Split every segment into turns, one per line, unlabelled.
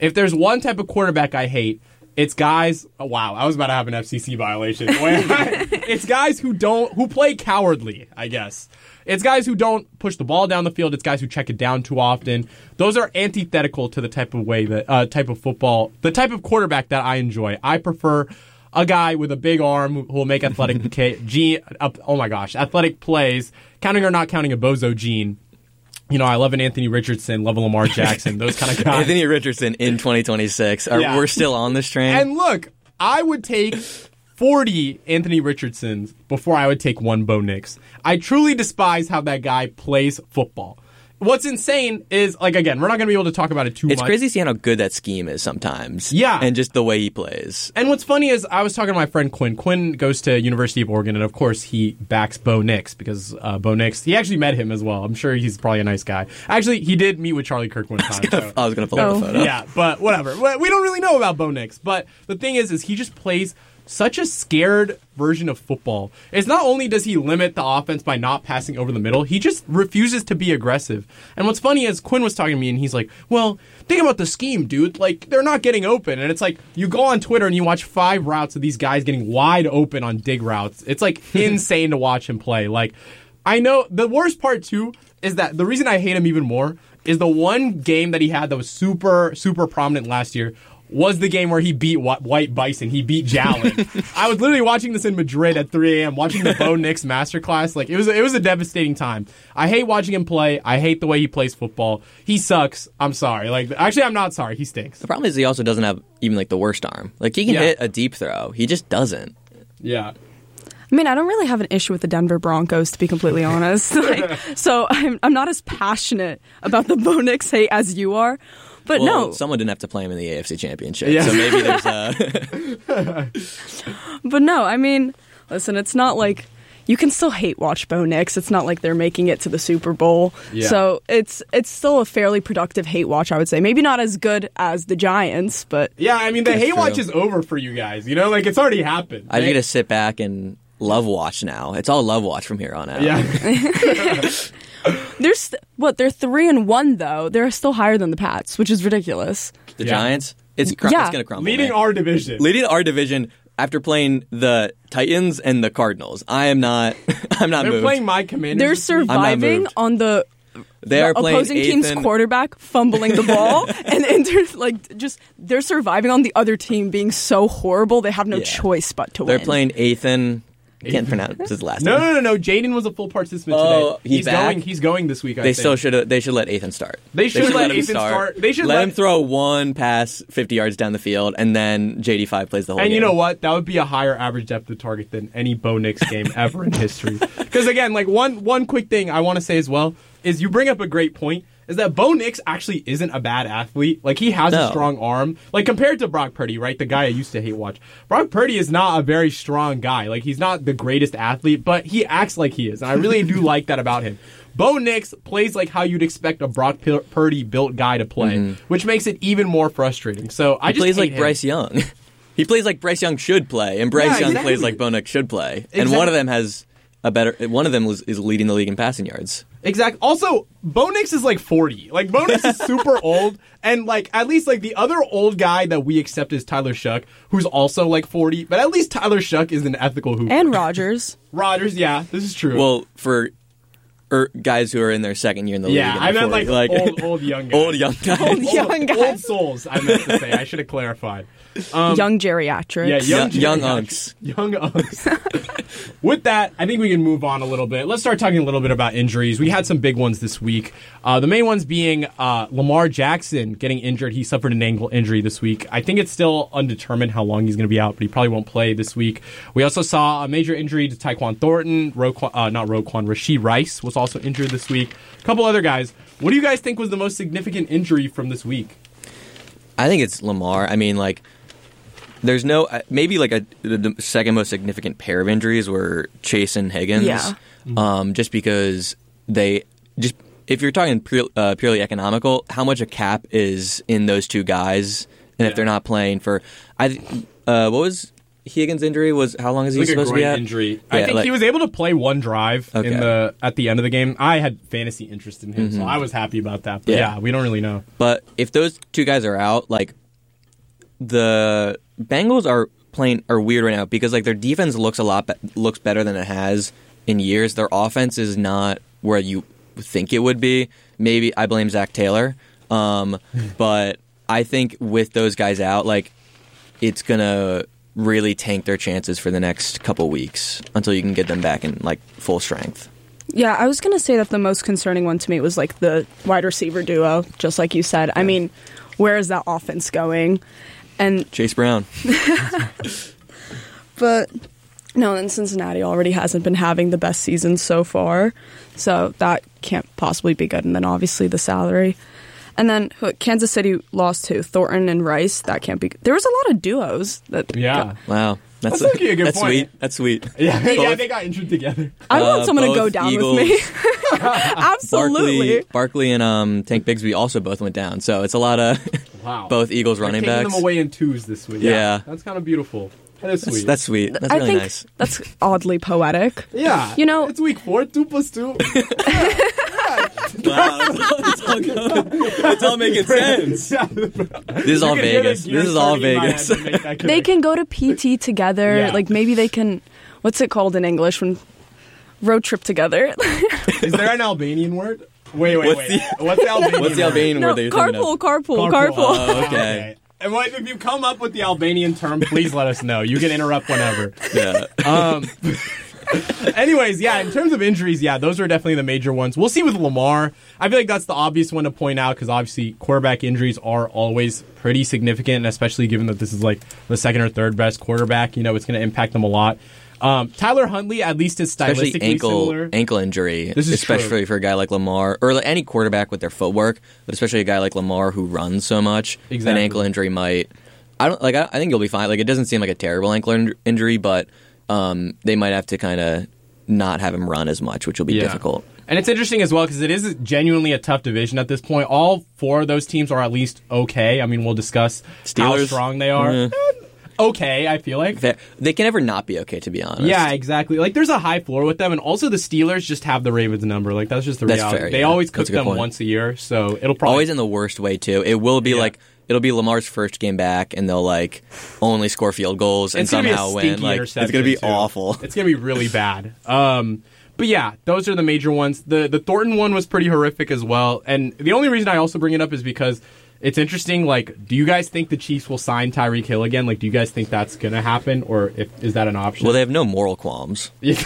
if there's one type of quarterback I hate, it's guys. Oh, wow, I was about to have an FCC violation. It's guys who play cowardly, I guess. It's guys who don't push the ball down the field. It's guys who check it down too often. Those are antithetical to the type of football, the type of quarterback that I enjoy. I prefer a guy with a big arm who will make athletic plays, counting or not counting a bozo gene. You know, I love an Anthony Richardson, love a Lamar Jackson, those kind of guys.
Anthony Richardson in 2026. We're still on this train.
And look, I would take 40 Anthony Richardsons before I would take one Bo Nix. I truly despise how that guy plays football. What's insane is, like, again, we're not going to be able to talk about it too much.
It's crazy seeing how good that scheme is sometimes.
Yeah.
And just the way he plays.
And what's funny is I was talking to my friend Quinn. Quinn goes to University of Oregon, and of course he backs Bo Nix because Bo Nix, he actually met him as well. I'm sure he's probably a nice guy. Actually, he did meet with Charlie Kirk one time.
I was going to pull up the photo.
Yeah, but whatever. We don't really know about Bo Nix. But the thing is he just plays such a scared version of football. It's not only does he limit the offense by not passing over the middle, he just refuses to be aggressive. And what's funny is Quinn was talking to me and he's like, well, think about the scheme, dude. Like, they're not getting open. And it's like, you go on Twitter and you watch 5 routes of these guys getting wide open on dig routes. It's like insane to watch him play. Like, I know the worst part too is that the reason I hate him even more is the one game that he had that was super, super prominent last year was the game where he beat White Bison. He beat Jalen. I was literally watching this in Madrid at 3 a.m., watching the Bo Nix masterclass. Like, it was a devastating time. I hate watching him play. I hate the way he plays football. He sucks. I'm sorry. Like, actually, I'm not sorry. He stinks.
The problem is he also doesn't have even, like, the worst arm. Like, he can hit a deep throw. He just doesn't.
Yeah.
I mean, I don't really have an issue with the Denver Broncos, to be completely honest. So I'm not as passionate about the Bo Nix hate as you are. But no.
Someone didn't have to play him in the AFC Championship, so maybe there's a...
But no, I mean, listen, it's not like... You can still hate watch Bo Nix. It's not like they're making it to the Super Bowl. Yeah. So it's still a fairly productive hate watch, I would say. Maybe not as good as the Giants, but...
Yeah, I mean, the hate watch is over for you guys. You know, like, it's already happened.
I get to sit back and love watch now. It's all love watch from here on out.
Yeah.
They're 3-1 though. They're still higher than the Pats, which is ridiculous.
The Giants, it's going to crumble.
Leading our division
after playing the Titans and the Cardinals. I'm not
They're
moved.
playing my Commanders.
They're surviving on the opposing team's quarterback fumbling the ball, and they're surviving on the other team being so horrible they have no choice but to win.
They're playing Ethan. I can't pronounce his last name.
No. Jaden was a full participant today.
He's back?
He's going this week, I
think. They should let Ethan start.
They should let Ethan start. They should
let him throw one pass 50 yards down the field, and then JD5 plays the whole game.
And you know what? That would be a higher average depth of target than any Bo Nix game ever in history. Because, again, like one quick thing I want to say as well is you bring up a great point, is that Bo Nix actually isn't a bad athlete. Like, he has a strong arm. Like, compared to Brock Purdy, right? The guy I used to hate watch. Brock Purdy is not a very strong guy. Like, he's not the greatest athlete, but he acts like he is. And I really do like that about him. Bo Nix plays like how you'd expect a Brock Purdy-built guy to play, which makes it even more frustrating. So I just
plays like
him.
Bryce Young. He plays like Bryce Young should play, and Bryce Young plays like Bo Nix should play. Exactly. And one of them has one of them is leading the league in passing yards.
Exactly. Also, Bo Nix is like 40. Like, Bo Nix is super old, and like at least like the other old guy that we accept is Tyler Shuck, who's also like 40. But at least Tyler Shuck is an ethical hooper.
And Rodgers.
Yeah, this is true.
Well, for guys who are in their second year in the league.
Yeah, I meant like old young guys.
Old young guys.
Old souls, I meant to say. I should have clarified.
Young geriatrics.
Yeah,
young unks.
Young unks. With that, I think we can move on a little bit. Let's start talking a little bit about injuries. We had some big ones this week. The main ones being Lamar Jackson getting injured. He suffered an ankle injury this week. I think it's still undetermined how long he's going to be out, but he probably won't play this week. We also saw a major injury to Tyquan Thornton. Rashee Rice was also injured this week. A couple other guys. What do you guys think was the most significant injury from this week?
I think it's Lamar. I mean, like, there's no maybe like the second most significant pair of injuries were Chase and Higgins.
Yeah.
Just because if you're talking purely economical, how much a cap is in those two guys, and if they're not playing for what was Higgins' injury was? How long is he
Like a
supposed to be
groin
out?
injury.
Yeah,
I think
like-
he was able to play one drive
Okay.
at the end of the game. I had fantasy interest in him, so I was happy about that. But
Yeah.
yeah, we don't really know.
But if those two guys are out, like the Bengals are weird right now because like their defense looks looks better than it has in years. Their offense is not where you think it would be. Maybe I blame Zach Taylor, but I think with those guys out, like it's gonna really tank their chances for the next couple weeks until you can get them back in like full strength.
Yeah, I was going to say that the most concerning one to me was like the wide receiver duo, just like you said. I mean, where is that offense going? And
Chase Brown.
but no, and Cincinnati already hasn't been having the best season so far, so that can't possibly be good. And then obviously the salary. And then Kansas City lost to Thornton and Rice. That can't be. There was a lot of duos that.
Yeah.
Wow.
That's actually a good
that's
point.
sweet. That's sweet.
Yeah,
Both-
they got injured together.
I want someone to go
both
down
Eagles-
with me. Absolutely.
Barkley and Tank Bigsby also both went down. So it's a lot of
Wow.
both Eagles
They're
running
taking
backs.
them away in twos this week.
Yeah.
That's kind of beautiful. That is sweet.
That's sweet. That's
I
really
think
nice.
that's oddly poetic.
yeah.
You know-
it's week 4, 2 plus 2.
Wow, it's all good. It's all making sense.
Yeah.
This is all
You can hear the
Vegas.
gears
This is all
turning in my head
Vegas.
to make that
They can go to PT together.
Yeah.
Like maybe they can. What's it called in English when road trip together?
Is there an Albanian word? Wait.
What's the-
What's the Albanian
What's the
word?
Albanian
no,
word that you're thinking of?
carpool.
Oh, okay.
And if you come up with the Albanian term, please let us know. You can interrupt whenever.
Yeah.
Anyways, yeah, in terms of injuries, yeah, those are definitely the major ones. We'll see with Lamar. I feel like that's the obvious one to point out because obviously quarterback injuries are always pretty significant, and especially given that this is like the second or third best quarterback, you know, it's going to impact them a lot. Tyler Huntley, at least, is
Especially
stylistically similar.
ankle injury,
This is
especially
true.
for a guy like Lamar or like any quarterback with their footwork, but especially a guy like Lamar who runs so much.
Exactly.
An ankle injury might. I think you'll be fine. Like it doesn't seem like a terrible ankle injury, but they might have to kind of not have him run as much, which will be difficult.
And it's interesting as well because it is genuinely a tough division at this point. All 4 of those teams are at least okay. I mean, we'll discuss how
Steelers?
strong they are.
Yeah.
Okay, I feel like.
They can never not be okay, to be honest.
Yeah, exactly. Like, there's a high floor with them, and also the Steelers just have the Ravens number. Like, that's just the
That's
reality.
fair,
They
yeah.
always cook
That's a good
them
point.
once a year, so it'll probably
Always in the worst way too. It will be
Yeah.
like it'll be Lamar's first game back, and they'll like only score field goals and
it's gonna be a
somehow win.
stinky
Like it's
interception,
gonna be
too.
awful.
It's gonna be really bad. But yeah, those are the major ones. The Thornton one was pretty horrific as well, and the only reason I also bring it up is because it's interesting. Like, do you guys think the Chiefs will sign Tyreek Hill again? Like, do you guys think that's gonna happen, or is that an option?
Well, they have no moral qualms.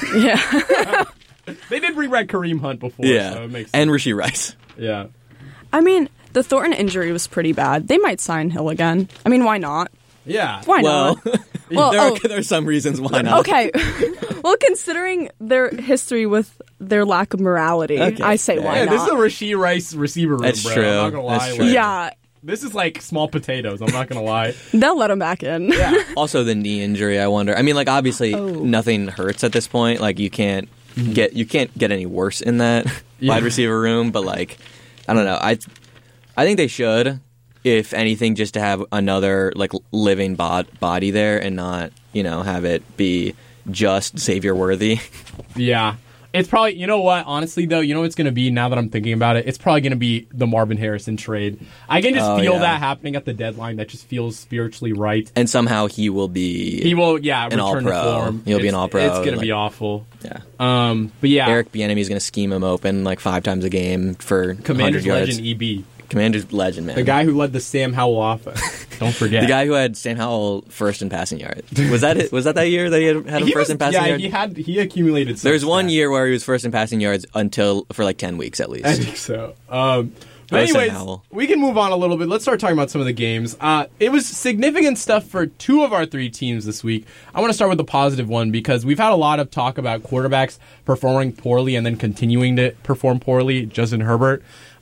Yeah.
They did bring back Kareem Hunt before,
Yeah,
so it makes
and
sense.
Rasheed Rice.
Yeah.
I mean, the Thornton injury was pretty bad. They might sign Hill again. I mean, why not?
Yeah.
Why
Well,
not? Well,
there are some reasons why not.
okay. Well, considering their history with their lack of morality,
Okay,
I say
fair.
why
Yeah,
not?
this is a Rasheed Rice receiver room,
That's
bro.
true.
I'm not gonna lie.
That's
Like,
true.
Yeah,
this is like small potatoes. I'm not gonna lie.
they'll let him back in.
Also, the knee injury. I wonder. I mean, like obviously, nothing hurts at this point. Like you can't get any worse in that wide receiver room. But like, I don't know. I think they should, if anything, just to have another like living body there and not have it be just Xavier worthy.
Yeah. It's probably, you know what, honestly, though, you know what it's going to be now that I'm thinking about it? It's probably going to be the Marvin Harrison trade. I can just feel
yeah.
that happening at the deadline. That just feels spiritually right.
And somehow he will be.
He will, yeah,
an
return to
all-pro.
form.
He'll be an all-pro,
It's going to
like-
be awful.
Yeah.
But yeah,
Eric Bieniemy is going to scheme him open like 5 times a game for 100
Commanders
yards.
legend EB.
Commander's legend, man.
The guy who led the Sam Howell offense. Don't forget.
The guy who had Sam Howell first in passing yards. Was that it? Was that year that he had him first in passing yards?
He accumulated some
There's one
stats.
year where he was first in passing yards for like 10 weeks at least.
I think so. But
Sam
anyways,
Howell.
we can move on a little bit. Let's start talking about some of the games. It was significant stuff for 2 of our 3 teams this week. I want to start with the positive one because we've had a lot of talk about quarterbacks performing poorly and then continuing to perform poorly, Justin Herbert.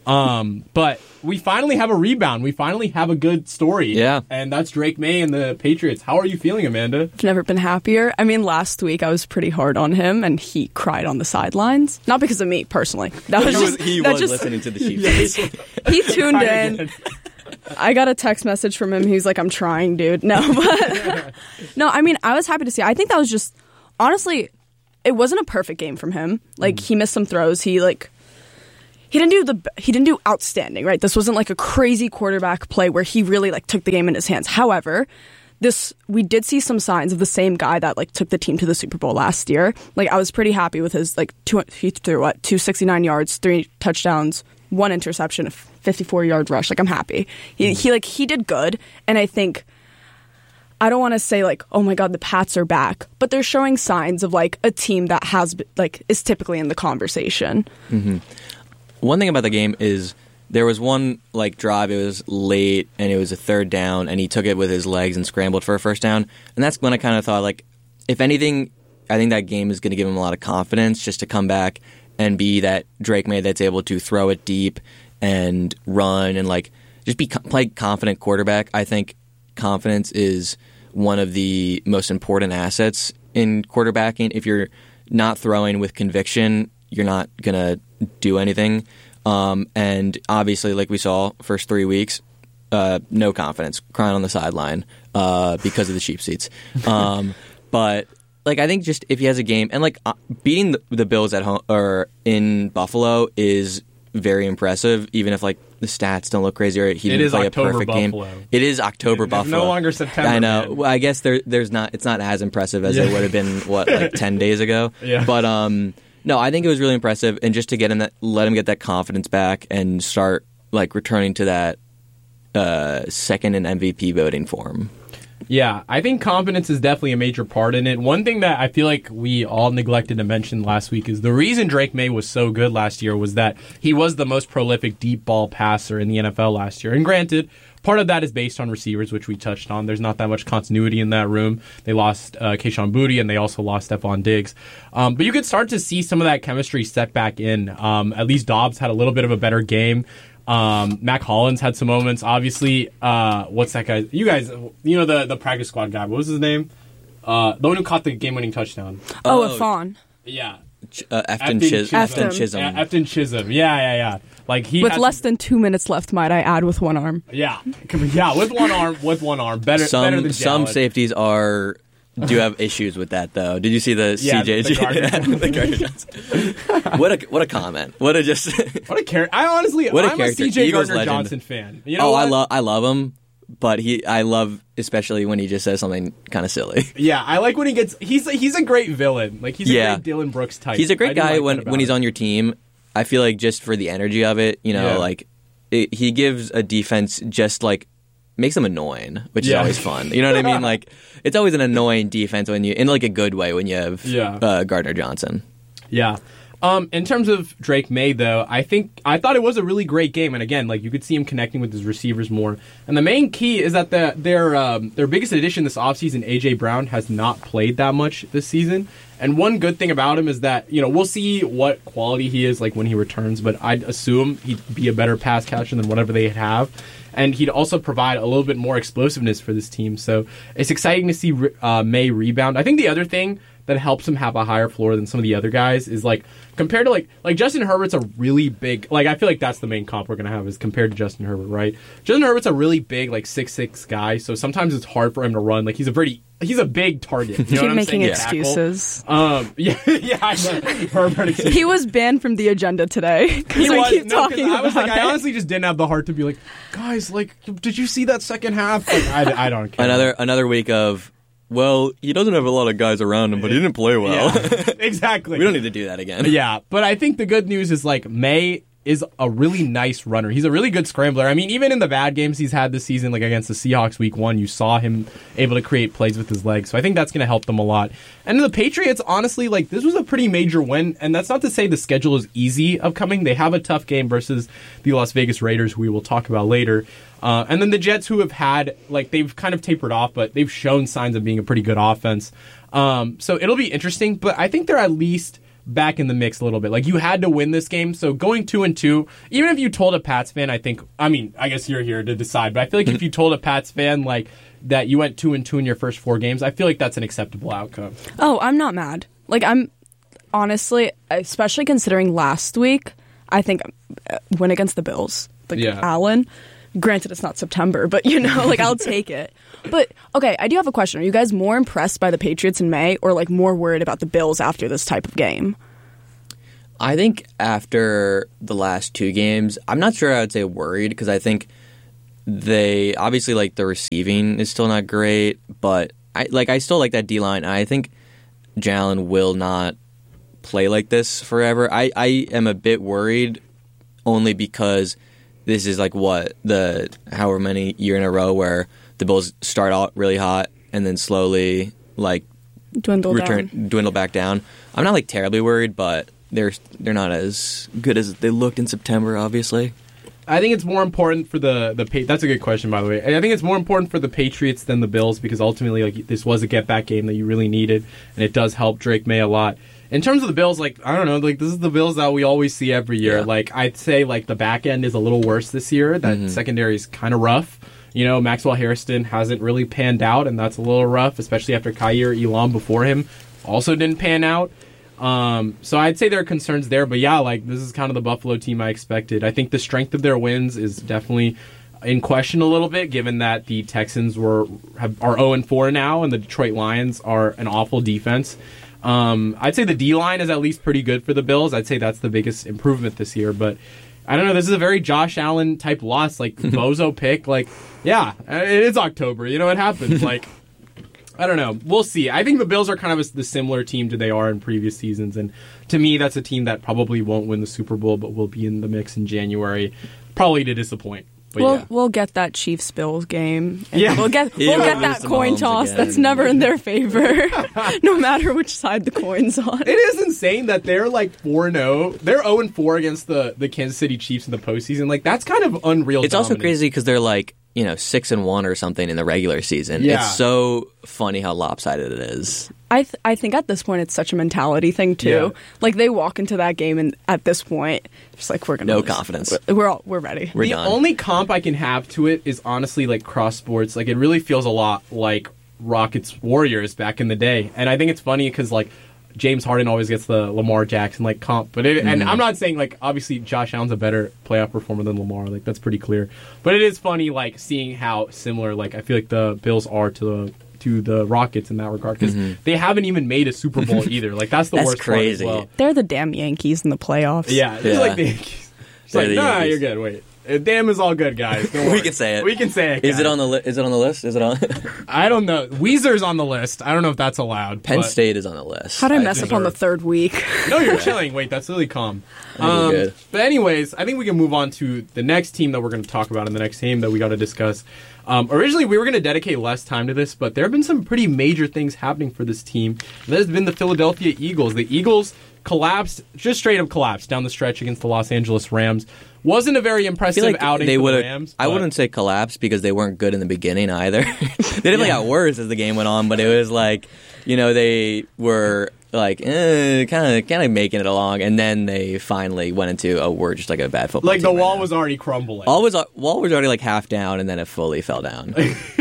But we finally have a rebound. We finally have a good story.
Yeah.
And that's Drake May and the Patriots. How are you feeling, Amanda?
I've never been happier. I mean, last week I was pretty hard on him, and he cried on the sidelines. Not because of me personally. That was just
He
that
was
just
listening to the Chiefs.
he tuned in. I got a text message from him. He was like, "I'm trying, dude." No, but no. I mean, I was happy to see. I think that was just honestly, it wasn't a perfect game from him. Like he missed some throws. He didn't do outstanding, right? This wasn't like a crazy quarterback play where he really like took the game in his hands. However, we did see some signs of the same guy that like took the team to the Super Bowl last year. Like I was pretty happy with his like he threw 269 yards, 3 touchdowns, 1 interception, a 54-yard rush. Like I'm happy. He did good, and I think I don't want to say like, oh my God, the Pats are back, but they're showing signs of like a team that is typically in the conversation.
Mm-hmm. One thing about the game is there was one like drive. It was late and it was a 3rd down, and he took it with his legs and scrambled for a 1st down. And that's when I kind of thought, like, if anything, I think that game is going to give him a lot of confidence just to come back and be that Drake May that's able to throw it deep and run and like just play confident quarterback. I think confidence is one of the most important assets in quarterbacking. If you're not throwing with conviction, you're not going to do anything. And obviously, like we saw, first 3 weeks, no confidence, crying on the sideline because of the cheap seats. But like I think just if he has a game and like beating the Bills at home or in Buffalo is very impressive, even if like the stats don't look crazy or he didn't play
October
a perfect
Buffalo.
game. It is October Buffalo.
No longer September.
I know.
Man.
Well, I guess there's not. It's not as impressive as it would have been. Like 10 days ago.
Yeah.
But no, I think it was really impressive, and just to let him get that confidence back and start like returning to that second in MVP voting form.
Yeah, I think confidence is definitely a major part in it. One thing that I feel like we all neglected to mention last week is the reason Drake May was so good last year was that he was the most prolific deep ball passer in the NFL last year. And granted, part of that is based on receivers, which we touched on. There's not that much continuity in that room. They lost Kayshon Boutte, and they also lost Stephon Diggs. But you could start to see some of that chemistry step back in. At least Dobbs had a little bit of a better game. Mac Hollins had some moments. Obviously, what's that guy? You guys, you know the practice squad guy. What was his name? The one who caught the game-winning touchdown.
Afon.
Yeah.
Efton Chisholm.
Yeah, Efton Chisholm. Yeah. Like he
with less than 2 minutes left, might I add, with one arm.
Yeah, with one arm. Better than Jalen.
Some safeties do have issues with that, though. Did you see the CJ? The Gardner Johnson. What a comment. What a character. I'm a CJ Gardner Johnson fan. You know I love him, but I love especially when he just says something kind of silly.
Yeah, I like when he gets. He's a great villain. Like he's a great Dylan Brooks type.
He's a great guy when he's on your team. I feel like just for the energy of it, like he gives a defense just like. Makes them annoying, which is always fun. You know what I mean? Like, it's always an annoying defense when you, in like a good way, when you have Gardner Johnson. Yeah.
In terms of Drake May, though, I thought it was a really great game, and again, like you could see him connecting with his receivers more. And the main key is that their biggest addition this offseason, AJ Brown, has not played that much this season. And one good thing about him is that we'll see what quality he is like when he returns, but I'd assume he'd be a better pass catcher than whatever they have. And he'd also provide a little bit more explosiveness for this team. So it's exciting to see May rebound. I think the other thing that helps him have a higher floor than some of the other guys is like compared to like Justin Herbert's a really big, like I feel like that's the main comp we're going to have is compared to Justin Herbert, right? Justin Herbert's a really big like 6'6" guy, so sometimes it's hard for him to run. Like he's a big target. You know
Keep making excuses.
I know. Herbert excuses.
He was banned from the agenda today because we keep talking about it.
I honestly just didn't have the heart to be like, guys, like, did you see that second half? Like, I don't care.
Another week of. Well, he doesn't have a lot of guys around him, but he didn't play well.
Yeah, exactly.
We don't need to do that again.
Yeah, but I think the good news is like May is a really nice runner. He's a really good scrambler. I mean, even in the bad games he's had this season, like against the Seahawks week 1, you saw him able to create plays with his legs. So I think that's going to help them a lot. And the Patriots, honestly, like this was a pretty major win. And that's not to say the schedule is easy upcoming. They have a tough game versus the Las Vegas Raiders, who we will talk about later. And then the Jets, who have had, like, they've kind of tapered off, but they've shown signs of being a pretty good offense. So it'll be interesting, but I think they're at least back in the mix a little bit. Like, you had to win this game, so going 2-2, even if you told a Pats fan, I guess you're here to decide, but I feel like if you told a Pats fan, like, that you went 2-2 in your first 4 games, I feel like that's an acceptable outcome.
Oh, I'm not mad. Like, I'm honestly, especially considering last week, I think win against the Bills. Like, Allen. Granted, it's not September, but like I'll take it. But okay, I do have a question. Are you guys more impressed by the Patriots in May, or like more worried about the Bills after this type of game?
I think after the last 2 games, I'm not sure I would say worried, because I think they obviously, like, the receiving is still not great, but I still like that D-line. I think Jalen will not play like this forever. I am a bit worried only because this is like the however many year in a row where the Bills start out really hot and then slowly like
dwindle
back down. I'm not like terribly worried, but they're not as good as they looked in September, obviously.
I think it's more important for the that's a good question, by the way. I think it's more important for the Patriots than the Bills, because ultimately, like, this was a get-back game that you really needed, and it does help Drake May a lot. In terms of the Bills, like, I don't know, like, this is the Bills that we always see every year.
Yeah.
Like, I'd say, like, the back end is a little worse this year. That secondary is kind of rough. Maxwell Hairston hasn't really panned out, and that's a little rough, especially after Kaiir Elam before him also didn't pan out. So I'd say there are concerns there, but yeah, like, this is kind of the Buffalo team I expected. I think the strength of their wins is definitely in question a little bit, given that the Texans are 0-4 now, and the Detroit Lions are an awful defense. I'd say the D-line is at least pretty good for the Bills. I'd say that's the biggest improvement this year, but I don't know. This is a very Josh Allen type loss, like bozo pick. Like, yeah, it is October. It happens. Like, I don't know. We'll see. I think the Bills are kind of the similar team to they are in previous seasons, and to me, that's a team that probably won't win the Super Bowl, but will be in the mix in January, probably to disappoint. But
we'll get that Chiefs-Bills game.
Yeah.
We'll get that coin toss. Again. That's never in their favor, no matter which side the coin's on.
It is insane that they're like 4-0. They're 0-4 against the Kansas City Chiefs in the postseason. Like, that's kind of unreal.
It's also crazy because they're like 6-1 or something in the regular season.
Yeah.
It's so funny how lopsided it is.
I think at this point it's such a mentality thing too.
Yeah.
Like, they walk into that game and at this point, just like, we're gonna
no
lose.
Confidence.
We're ready.
We're
the
done.
only comp I can have to it is honestly like cross sports. Like, it really feels a lot like Rockets Warriors back in the day, and I think it's funny because like James Harden always gets the Lamar Jackson like comp, but and I'm not saying like obviously Josh Allen's a better playoff performer than Lamar, like that's pretty clear. But it is funny like seeing how similar like I feel like the Bills are to the Rockets in that regard, because they haven't even made a Super Bowl either. Like, that's the worst
crazy.
part as well.
They're the damn Yankees in the playoffs.
Yeah, it's like the Yankees. It's like, nah,
Yankees.
you're good. Wait, damn is all good, guys. Don't worry.
We can say it.
We can say it.
Is it
guys.
on the Is it on the list? Is it on?
I don't know. Weezer's on the list. I don't know if that's allowed.
Penn
but...
State is on the list.
How'd I mess up on the third week?
No, you're chilling. Wait, that's really calm.
Good.
But anyways, I think we can move on to the next team that we're going to talk about, and the next game that we got to discuss. Originally, we were going to dedicate less time to this, but there have been some pretty major things happening for this team. That has been the Philadelphia Eagles. The Eagles collapsed, just straight up collapsed down the stretch against the Los Angeles Rams. Wasn't a very impressive outing for the Rams.
I wouldn't say collapse because they weren't good in the beginning either. They definitely got worse as the game went on, but it was like, they were like kind of making it along, and then they finally went into we're just like a bad football
like
team
the wall
now.
was already crumbling.
Wall was already like half down, and then it fully fell down.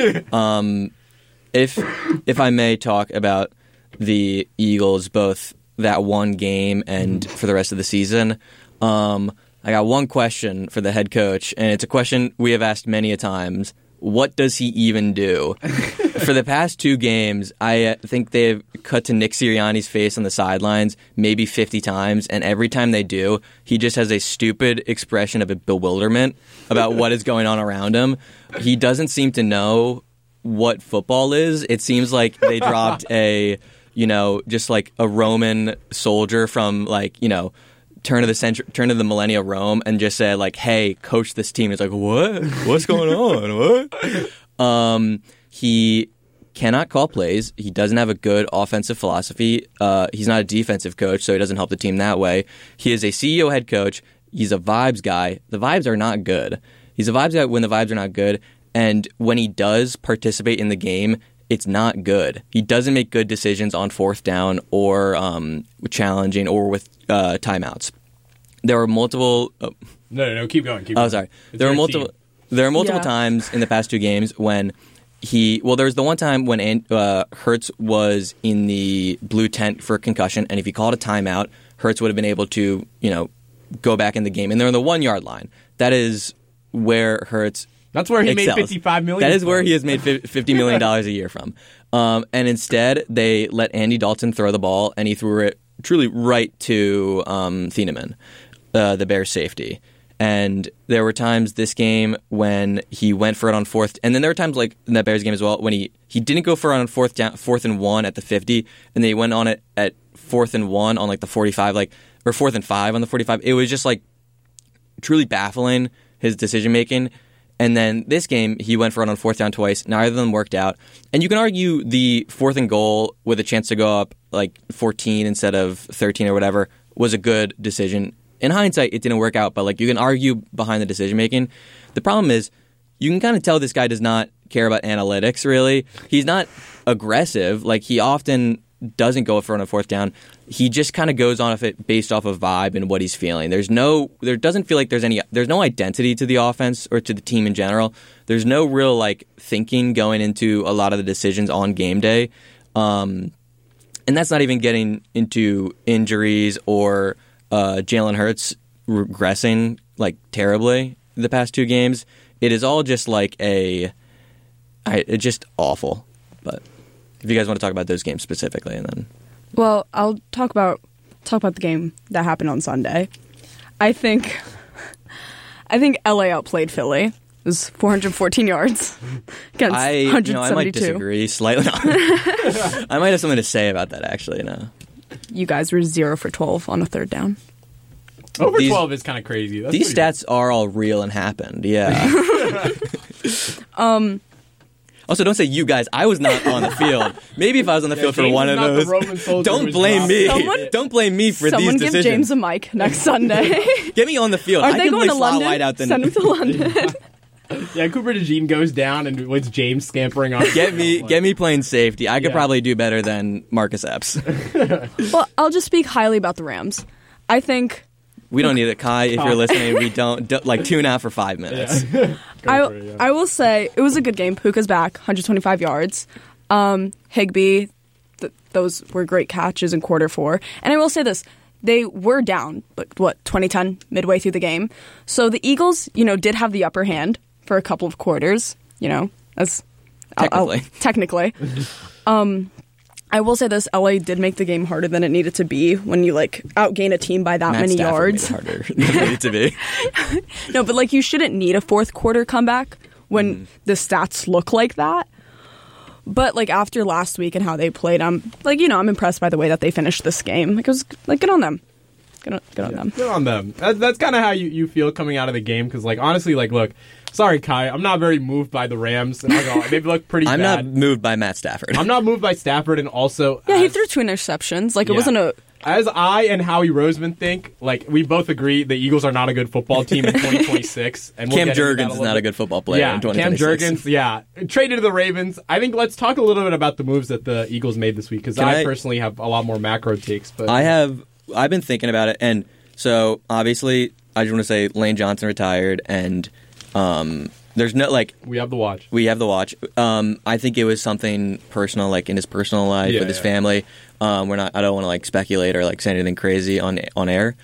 If I may talk about the Eagles, both that one game and for the rest of the season, I got one question for the head coach, and it's a question we have asked many a times. What does he even do? For the past 2 games, I think they've cut to Nick Sirianni's face on the sidelines maybe 50 times, and every time they do, he just has a stupid expression of bewilderment about what is going on around him. He doesn't seem to know what football is. It seems like they dropped just like a Roman soldier from turn of the millennium Rome, and just said like, "Hey, coach this team." It's like, what? What's going on? What? He cannot call plays. He doesn't have a good offensive philosophy. He's not a defensive coach, so he doesn't help the team that way. He is a CEO head coach. He's a vibes guy. The vibes are not good. He's a vibes guy when the vibes are not good, and when he does participate in the game, it's not good. He doesn't make good decisions on 4th down or challenging or with timeouts. There were multiple.
No, keep going.
Oh, sorry. There are multiple times in the past 2 games when there was the one time when Hurts was in the blue tent for a concussion, and if he called a timeout, Hurts would have been able to go back in the game, and they're on the 1-yard line. That is where Hurts
That's where he made
excels.
$55 million.
That is where he has made $50 million a year from. And instead, they let Andy Dalton throw the ball, and he threw it truly right to Thieneman, the Bears safety. And there were times this game when he went for it on fourth, and then there were times like in that Bears game as well when he didn't go for it on fourth and 1 at the 50, and then he went on it at 4th and 1 on like the 45, or 4th and 5 on the 45. It was just like truly baffling, his decision making. And then this game, he went for it on 4th down twice. Neither of them worked out. And you can argue the 4th and goal with a chance to go up like 14 instead of 13 or whatever was a good decision. In hindsight, it didn't work out, but like you can argue behind the decision making. The problem is you can kind of tell this guy does not care about analytics, really. He's not aggressive. Like he often doesn't go for it on a 4th down. He just kind of goes on of it based off of vibe and what he's feeling. There doesn't feel like there's no identity to the offense or to the team in general. There's no real like thinking going into a lot of the decisions on game day. And that's not even getting into injuries or Jalen Hurts regressing like terribly the past 2 games. It is all just like it's just awful. But if you guys want to talk about those games specifically, and then
well, I'll talk about the game that happened on Sunday. I think LA outplayed Philly. It was 414 yards against 172.
I might disagree slightly. I might have something to say about that, actually. No.
You guys were 0 for 12 on a 3rd down.
Over 12 is kind of crazy.
These stats are all real and happened. Yeah. Also, don't say you guys. I was not on the field. Maybe if I was on the field for
James
one of those. Don't blame me. Don't blame me for these
Someone
decisions.
give James a mic next Sunday.
Get me on the field.
Are they
can
going
play
to
flat
London?
wide out
Send him to London.
Yeah, Cooper DeJean goes down and it's James scampering on.
Get me playing safety. I could probably do better than Marcus Epps.
Well, I'll just speak highly about the Rams. I think
we don't need it, Kai. If you're listening, we don't like tune out for 5 minutes.
Yeah.
I will say it was a good game. Puka's back, 125 yards. Higbee, those were great catches in quarter 4. And I will say this. They were down, but 2010, midway through the game. So the Eagles, did have the upper hand for a couple of quarters, as technically. I will say this, LA did make the game harder than it needed to be when you outgain a team by that many yards.
Made it harder than it needed to be.
No, but you shouldn't need a 4th quarter comeback when the stats look like that. But after last week and how they played, I'm impressed by the way that they finished this game. It was good on them. Good on them.
Good on them. That's kind of how you feel coming out of the game because honestly, look, sorry, Kai, I'm not very moved by the Rams. And they've looked pretty bad.
I'm not moved by Matt Stafford.
I'm not moved by Stafford, and also
he threw 2 interceptions. It wasn't a.
As I and Howie Roseman think, we both agree the Eagles are not a good football team in 2026. And
Cam Jurgens is not a good football player in 2026.
Cam Jurgens, traded to the Ravens. I think let's talk a little bit about the moves that the Eagles made this week because I personally have a lot more macro takes. But
I've been thinking about it, and so obviously I just want to say Lane Johnson retired, and there's no we have the watch. I think it was something personal, in his personal life with his family. I don't want to speculate or say anything crazy on air.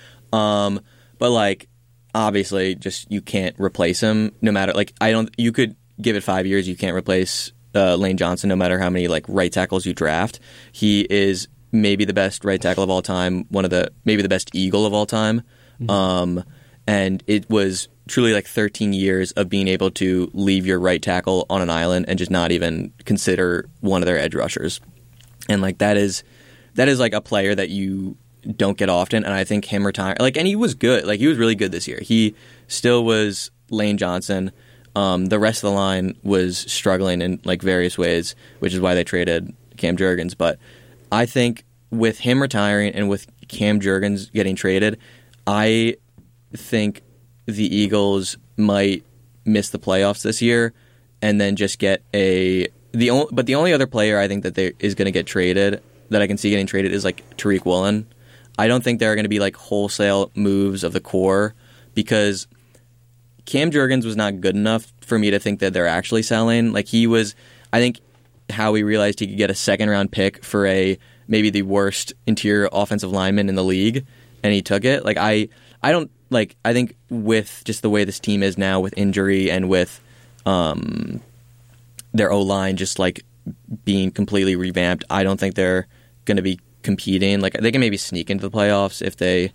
But obviously, just you can't replace him. No matter you could give it 5 years, you can't replace Lane Johnson. No matter how many right tackles you draft, he is maybe the best right tackle of all time. Maybe the best Eagle of all time. Mm-hmm. And it was truly 13 years of being able to leave your right tackle on an island and just not even consider one of their edge rushers. And that is a player that you don't get often. And I think him retiring, and he was good. He was really good this year. He still was Lane Johnson. The rest of the line was struggling in various ways, which is why they traded Cam Jurgens. But I think with him retiring and with Cam Jurgens getting traded, I think the Eagles might miss the playoffs this year and then just get the only other player I think that is going to get traded that I can see getting traded is Tariq Woolen. I don't think there are going to be wholesale moves of the core because Cam Jurgens was not good enough for me to think that they're actually selling. He was, I think Howie realized he could get a 2nd-round pick for maybe the worst interior offensive lineman in the league, and he took it. I think with just the way this team is now with injury and with their O-line just like being completely revamped, I don't think they're going to be competing. Like they can maybe sneak into the playoffs if they,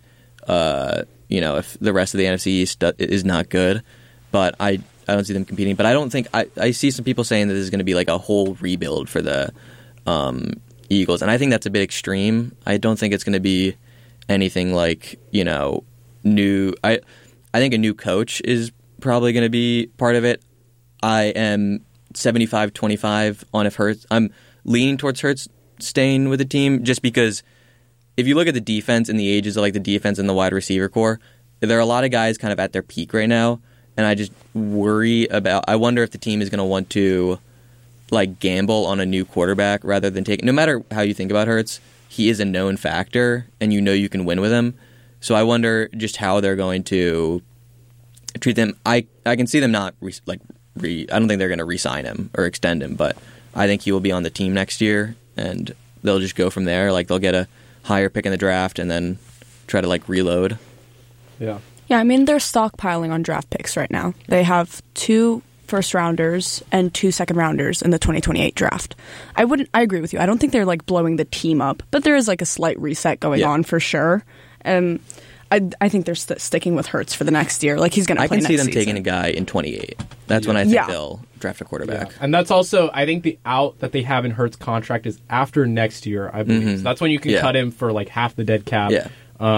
if the rest of the NFC East is not good. But I don't see them competing. But I don't think I see some people saying that this is going to be like a whole rebuild for the Eagles, and I think that's a bit extreme. I don't think it's going to be anything like new. I think a new coach is probably going to be part of it. I am 75-25 on if Hurts. I'm leaning towards Hurts staying with the team just because if you look at the defense and the ages of like the defense and the wide receiver core, there are a lot of guys kind of at their peak right now, and I just worry about. I wonder if the team is going to want to like gamble on a new quarterback rather than take. No matter how you think about Hurts, he is a known factor, and you can win with him. So I wonder just how they're going to treat them. I can see them not I don't think they're going to re-sign him or extend him, but I think he will be on the team next year, and they'll just go from there. Like they'll get a higher pick in the draft and then try to like reload.
Yeah.
Yeah, I mean they're stockpiling on draft picks right now. They have 2 first-rounders and 2 second-rounders in the 2028 draft. I agree with you. I don't think they're like blowing the team up, but there is like a slight reset going on for sure. I think they're sticking with Hurts for the next year. Like he's going to play next season.
I can see them taking a guy in 28. That's when I think they'll draft a quarterback.
Yeah. And that's also, I think the out that they have in Hurts' contract is after next year, I believe. Mm-hmm. So that's when you can cut him for like half the dead cap.
Yeah.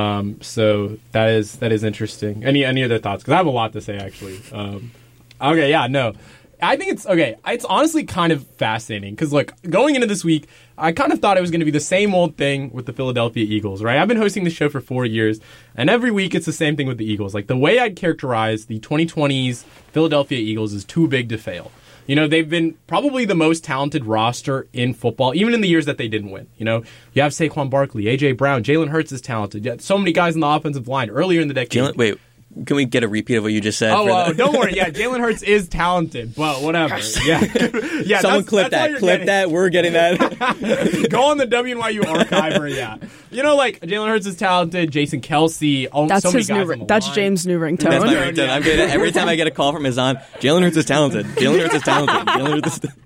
So that is interesting. Any other thoughts? Because I have a lot to say actually. Okay, yeah, no. I think it's okay. It's honestly kind of fascinating because, like, going into this week, I kind of thought it was going to be the same old thing with the Philadelphia Eagles, right? I've been hosting the show for 4 years, and every week it's the same thing with the Eagles. Like, the way I'd characterize the 2020s Philadelphia Eagles is too big to fail. They've been probably the most talented roster in football, even in the years that they didn't win. You have Saquon Barkley, A.J. Brown, Jalen Hurts is talented. You had so many guys in the offensive line earlier in the decade.
Wait. Can we get a repeat of what you just said?
Oh, don't worry. Yeah, Jalen Hurts is talented, but whatever. Yeah,
someone clip that. Clip that. We're getting that.
Go on the WNYU archiver. Yeah, like Jalen Hurts is talented. Jason Kelsey.
That's
so
his
many guys
new. That's
line.
James' new ringtone.
That's my ringtone. I'm getting it every time I get a call from Izan. Jalen Hurts is talented. Jalen Hurts is talented. Jalen Hurts is.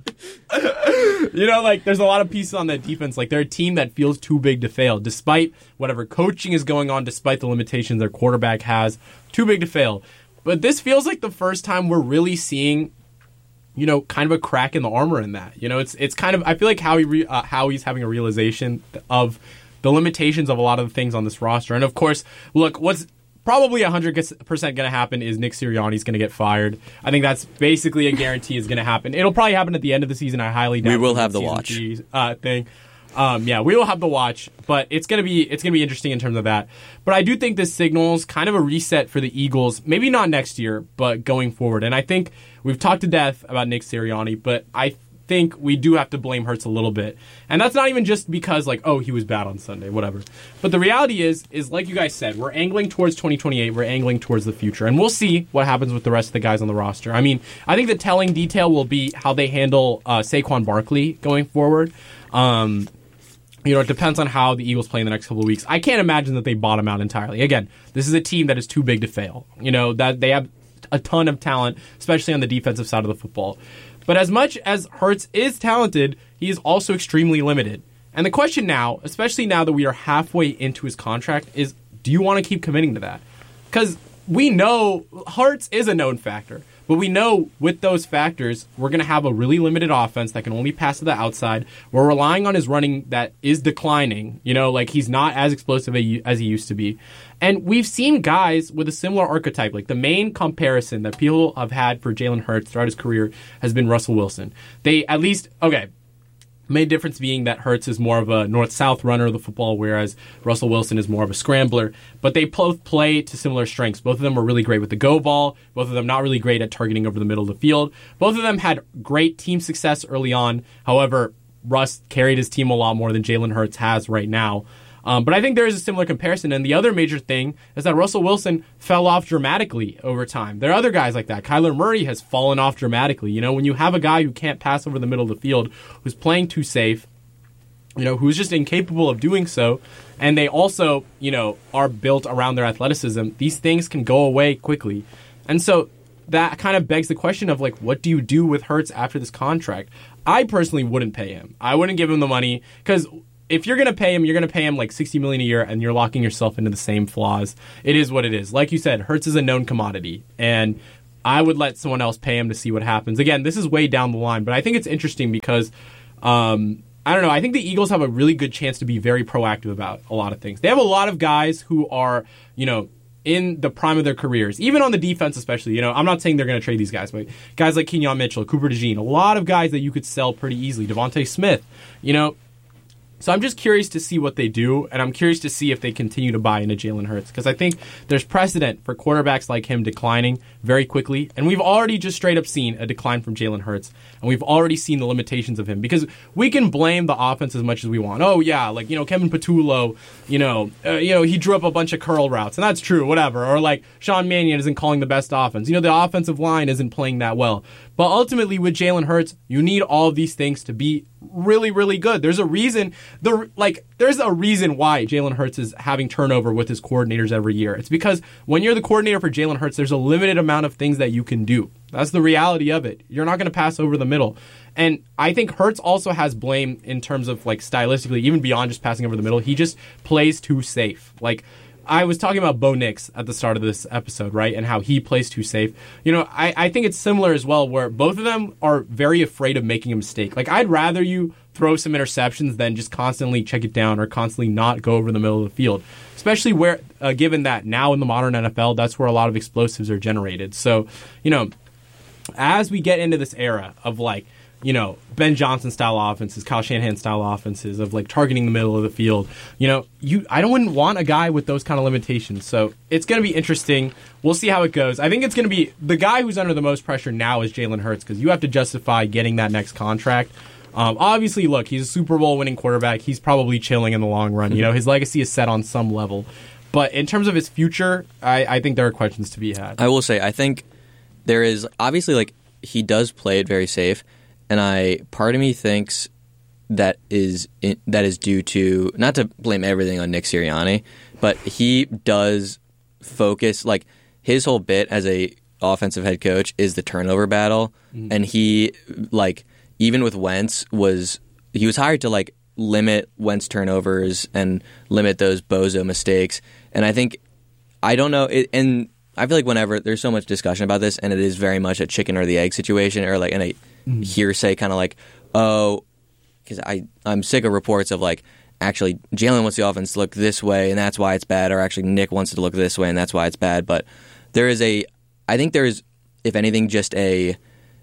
There's a lot of pieces on that defense. Like, they're a team that feels too big to fail, despite whatever coaching is going on, despite the limitations their quarterback has. Too big to fail. But this feels like the first time we're really seeing, kind of a crack in the armor in that. It's kind of, I feel like Howie's having a realization of the limitations of a lot of the things on this roster. And of course, look, what's probably 100% going to happen is Nick Sirianni's going to get fired. I think that's basically a guarantee is going to happen. It'll probably happen at the end of the season. I highly doubt
we will have the watch
thing. We will have the watch, but it's gonna be interesting in terms of that. But I do think this signals kind of a reset for the Eagles. Maybe not next year, but going forward. And I think we've talked to death about Nick Sirianni, but I think we do have to blame Hurts a little bit. And that's not even just because, like, oh, he was bad on Sunday, whatever. But the reality is like you guys said, we're angling towards 2028. We're angling towards the future. And we'll see what happens with the rest of the guys on the roster. I mean, I think the telling detail will be how they handle Saquon Barkley going forward. It depends on how the Eagles play in the next couple of weeks. I can't imagine that they bottom out entirely. Again, this is a team that is too big to fail. That they have a ton of talent, especially on the defensive side of the football. But as much as Hurts is talented, he is also extremely limited. And the question now, especially now that we are halfway into his contract, is do you want to keep committing to that? Because we know Hurts is a known factor. But we know with those factors, we're going to have a really limited offense that can only pass to the outside. We're relying on his running that is declining. He's not as explosive as he used to be. And we've seen guys with a similar archetype. Like, the main comparison that people have had for Jalen Hurts throughout his career has been Russell Wilson. Main difference being that Hurts is more of a north-south runner of the football, whereas Russell Wilson is more of a scrambler. But they both play to similar strengths. Both of them are really great with the go ball. Both of them not really great at targeting over the middle of the field. Both of them had great team success early on. However, Russ carried his team a lot more than Jalen Hurts has right now. But I think there is a similar comparison. And the other major thing is that Russell Wilson fell off dramatically over time. There are other guys like that. Kyler Murray has fallen off dramatically. When you have a guy who can't pass over the middle of the field, who's playing too safe, who's just incapable of doing so, and they also, are built around their athleticism, these things can go away quickly. And so that kind of begs the question of, like, what do you do with Hurts after this contract? I personally wouldn't pay him. I wouldn't give him the money, because if you're going to pay him, you're going to pay him like $60 million a year, and you're locking yourself into the same flaws. It is what it is. Like you said, Hurts is a known commodity, and I would let someone else pay him to see what happens. Again, this is way down the line, but I think it's interesting because, I don't know, I think the Eagles have a really good chance to be very proactive about a lot of things. They have a lot of guys who are, in the prime of their careers, even on the defense especially. I'm not saying they're going to trade these guys, but guys like Kenyon Mitchell, Cooper DeJean, a lot of guys that you could sell pretty easily. Devontae Smith, So I'm just curious to see what they do, and I'm curious to see if they continue to buy into Jalen Hurts, because I think there's precedent for quarterbacks like him declining very quickly, and we've already just straight up seen a decline from Jalen Hurts, and we've already seen the limitations of him, because we can blame the offense as much as we want. Oh yeah, like, Kevin Patullo, he drew up a bunch of curl routes, and that's true, whatever. Or like Sean Mannion isn't calling the best offense. The offensive line isn't playing that well. But ultimately, with Jalen Hurts, you need all of these things to be really, really good. There's a reason. There's a reason why Jalen Hurts is having turnover with his coordinators every year. It's because when you're the coordinator for Jalen Hurts, there's a limited amount of things that you can do. That's the reality of it. You're not going to pass over the middle. And I think Hurts also has blame in terms of, like, stylistically, even beyond just passing over the middle. He just plays too safe. Like, I was talking about Bo Nix at the start of this episode, right, and how he plays too safe. I think it's similar as well, where both of them are very afraid of making a mistake. Like, I'd rather you throw some interceptions than just constantly check it down or constantly not go over the middle of the field, especially where, given that now in the modern NFL, that's where a lot of explosives are generated. So, as we get into this era of, like, Ben Johnson style offenses, Kyle Shanahan style offenses of, like, targeting the middle of the field. I wouldn't want a guy with those kind of limitations. So it's going to be interesting. We'll see how it goes. I think it's going to be the guy who's under the most pressure now is Jalen Hurts, because you have to justify getting that next contract. Obviously, look, he's a Super Bowl winning quarterback. He's probably chilling in the long run. His legacy is set on some level. But in terms of his future, I think there are questions to be had.
I will say, I think there is obviously, like, he does play it very safe. And part of me thinks that is due to, not to blame everything on Nick Sirianni, but he does focus, like, his whole bit as a offensive head coach is the turnover battle. Mm-hmm. And he, like, even with Wentz, he was hired to, like, limit Wentz turnovers and limit those bozo mistakes. And I don't know, and I feel like whenever there's so much discussion about this, and it is very much a chicken or the egg situation, or like in a hearsay kind of like, oh, because I'm sick of reports of, like, actually Jalen wants the offense to look this way and that's why it's bad, or actually Nick wants it to look this way and that's why it's bad. But I think there is, if anything, just a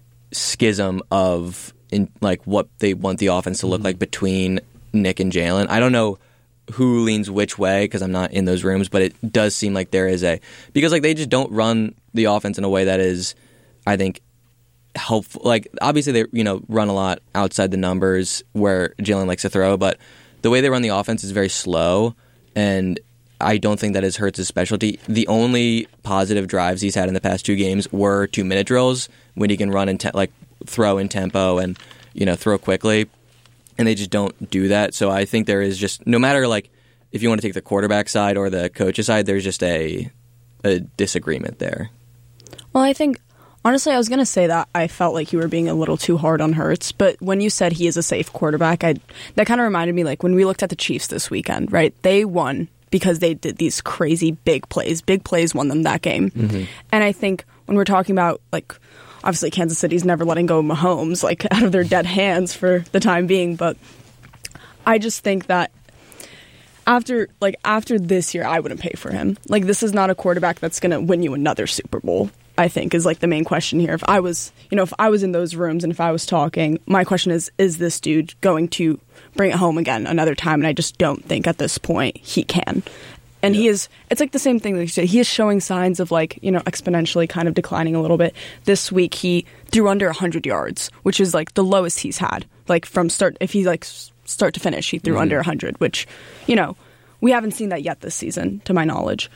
schism of like what they want the offense to look like between Nick and Jalen. I don't know who leans which way because I'm not in those rooms, but it does seem like there is because, like, they just don't run the offense in a way that is, I think, helpful. Like, obviously they run a lot outside the numbers where Jalen likes to throw, but the way they run the offense is very slow, and I don't think that is Hurts' specialty. The only positive drives he's had in the past 2 games were 2-minute drills when he can run and throw in tempo and throw quickly. And they just don't do that. So I think there is just, no matter, like, if you want to take the quarterback side or the coach's side, there's just a disagreement there.
Well, I think, honestly, I was going to say that I felt like you were being a little too hard on Hurts. But when you said he is a safe quarterback, that kind of reminded me, like, when we looked at the Chiefs this weekend, right? They won because they did these crazy big plays. Big plays won them that game. Mm-hmm. And I think when we're talking about, like, obviously, Kansas City's never letting go of Mahomes, like, out of their dead hands for the time being. But I just think that after this year, I wouldn't pay for him. Like, this is not a quarterback that's going to win you another Super Bowl, I think, is, like, the main question here. If I was in those rooms and if I was talking, my question is this dude going to bring it home again another time? And I just don't think at this point he can. And it's like the same thing that you said. He is showing signs of, like, exponentially kind of declining a little bit. This week he threw under 100 yards, which is, like, the lowest he's had. Like, from start to finish, he threw under 100, which, we haven't seen that yet this season, to my knowledge.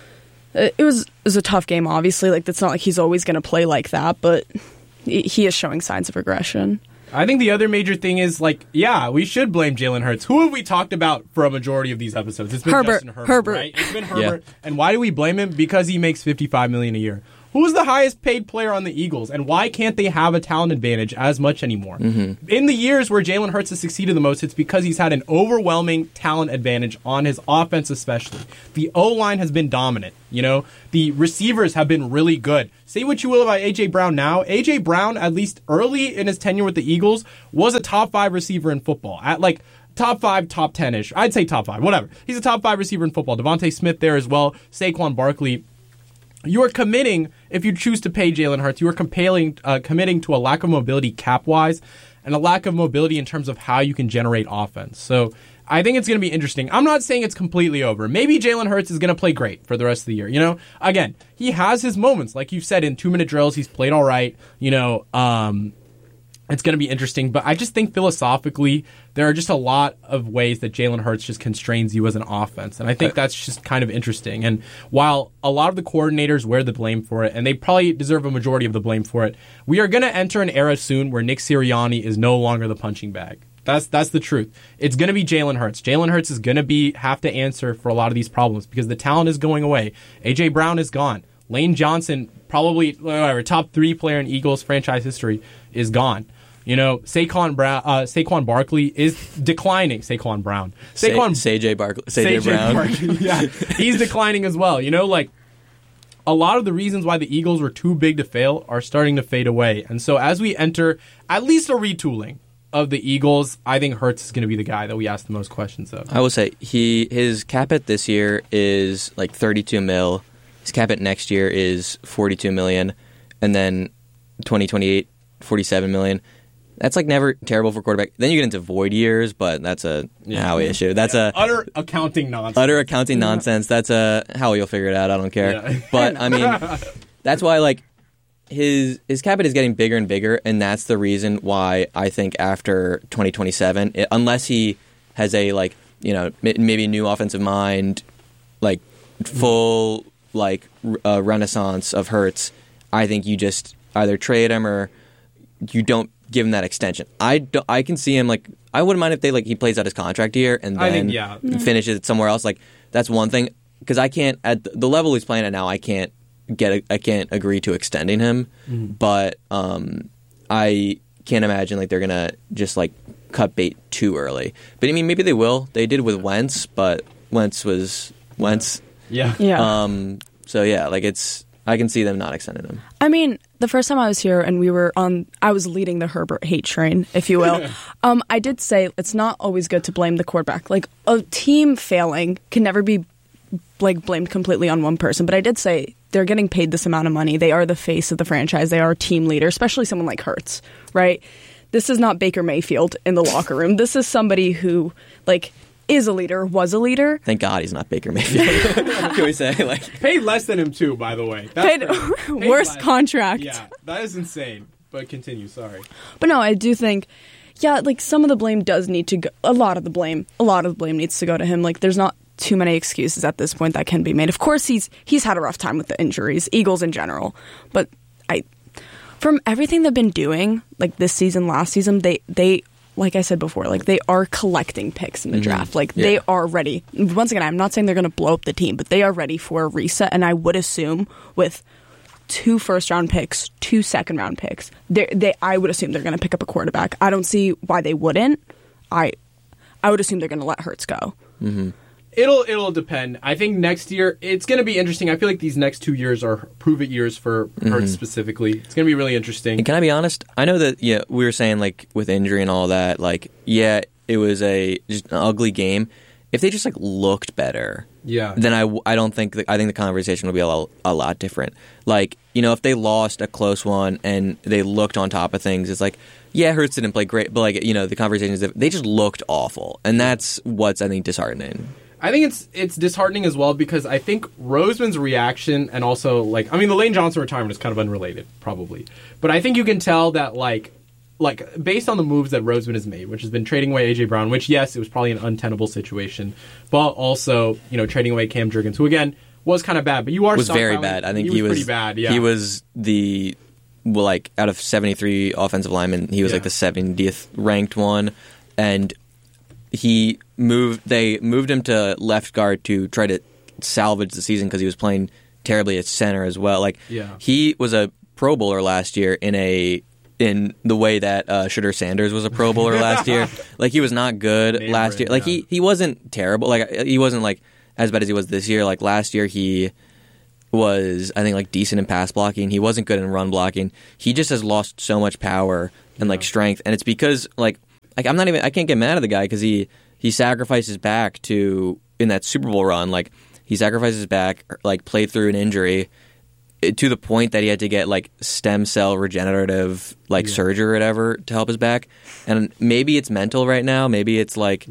It was a tough game, obviously. Like, it's not like he's always going to play like that, but he is showing signs of regression.
I think the other major thing is, like, we should blame Jalen Hurts. Who have we talked about for a majority of these episodes? It's been Justin Herbert, right? It's been Herbert. Yeah. And why do we blame him? Because he makes $55 million a year. who's the highest paid player on the Eagles, and why can't they have a talent advantage as much anymore? In the years where Jalen Hurts has succeeded the most, it's because he's had an overwhelming talent advantage on his offense especially. The O-line has been dominant. The receivers have been really good. Say what you will about A.J. Brown now. A.J. Brown, at least early in his tenure with the Eagles, was a top 5 receiver in football. At top 5, top 10-ish. I'd say top 5, whatever. He's a top 5 receiver in football. Devontae Smith there as well. Saquon Barkley. You are committing, if you choose to pay Jalen Hurts, you are committing to a lack of mobility cap-wise and a lack of mobility in terms of how you can generate offense. So I think it's going to be interesting. I'm not saying it's completely over. Maybe Jalen Hurts is going to play great for the rest of the year. Again, he has his moments. Like you said, in 2-minute drills, he's played all right. It's going to be interesting, but I just think philosophically, there are just a lot of ways that Jalen Hurts just constrains you as an offense, and I think that's just kind of interesting. And while a lot of the coordinators wear the blame for it, and they probably deserve a majority of the blame for it, we are going to enter an era soon where Nick Sirianni is no longer the punching bag. That's the truth. It's going to be Jalen Hurts. Jalen Hurts is going to have to answer for a lot of these problems because the talent is going away. A.J. Brown is gone. Lane Johnson, probably top 3 player in Eagles franchise history, is gone. Saquon Barkley is declining. Saquon Brown.
CJ Brown.
Barkley, yeah. He's declining as well. A lot of the reasons why the Eagles were too big to fail are starting to fade away. And so as we enter at least a retooling of the Eagles, I think Hurts is going to be the guy that we ask the most questions of.
I will say his cap hit this year is like $32 million. His cap hit next year is $42 million, and then 2028, $47 million. That's never terrible for quarterback. Then you get into void years, but that's a Howie issue. That's
utter accounting nonsense.
That's a Howie will figure it out. I don't care. Yeah. But I mean, that's why his cap hit is getting bigger and bigger, and that's the reason why I think after 2027, unless he has a maybe new offensive mind, full renaissance of Hurts, I think you just either trade him or you don't give him that extension. I can see him I wouldn't mind if he plays out his contract here and then finishes it somewhere else. That's one thing because I can't at the level he's playing at now. I can't agree to extending him, but I can't imagine they're gonna just cut bait too early. But I mean, maybe they will. They did with Wentz, but Wentz was Wentz.
Yeah.
So yeah, I can see them not extending him.
I mean, the first time I was here and I was leading the Herbert hate train, if you will. I did say it's not always good to blame the quarterback. A team failing can never be blamed completely on one person. But I did say they're getting paid this amount of money. They are the face of the franchise. They are a team leader, especially someone like Hurts, right? This is not Baker Mayfield in the locker room. This is somebody who, is a leader, was a leader.
Thank God he's not Baker Mayfield. Can we say
paid less than him too? By the way,
paid worst
less.
Contract.
Yeah, that is insane. But continue. Sorry.
But no, I do think, some of the blame does need to go. A lot of the blame needs to go to him. There's not too many excuses at this point that can be made. Of course, he's had a rough time with the injuries, Eagles in general. But from everything they've been doing, this season, last season, they. Like I said before, they are collecting picks in the draft. They are ready. Once again, I'm not saying they're going to blow up the team, but they are ready for a reset. And I would assume with 2 first-round picks, 2 second-round picks, I would assume they're going to pick up a quarterback. I don't see why they wouldn't. I would assume they're going to let Hurts go.
Mm-hmm.
It'll depend. I think next year it's going to be interesting. I feel like these next 2 years are prove-it years for Hurts specifically. It's going to be really interesting.
And can I be honest? I know that we were saying with injury and all that, it was just an ugly game. If they just looked better, then I don't think I think the conversation would be a lot different. If they lost a close one and they looked on top of things, it's Hurts didn't play great, but the conversation is they just looked awful, and that's what's I think disheartening.
I think it's disheartening as well because I think Roseman's reaction and also the Lane Johnson retirement is kind of unrelated probably, but I think you can tell that based on the moves that Roseman has made, which has been trading away A.J. Brown, which yes, it was probably an untenable situation, but also trading away Cam Jurgens, who again was kind of bad, but
was very bad. I think he was
pretty bad. Yeah,
he was the out of 73 offensive linemen, he was the 70th ranked one, and they moved him to left guard to try to salvage the season because he was playing terribly at center as well. Like
Yeah.
he was a Pro Bowler last year in the way that Shedeur Sanders was a Pro Bowler last year. Like he was not good last year. Like he wasn't terrible. Like he wasn't like as bad as he was this year. Like last year he was, I think, like decent in pass blocking. He wasn't good in run blocking. He just has lost so much power and like strength, and it's because like I can't get mad at the guy because he sacrificed his back in that Super Bowl run. Like he sacrificed his back, like played through an injury to the point that he had to get like stem cell regenerative surgery or whatever to help his back. And maybe it's mental right now. Maybe it's like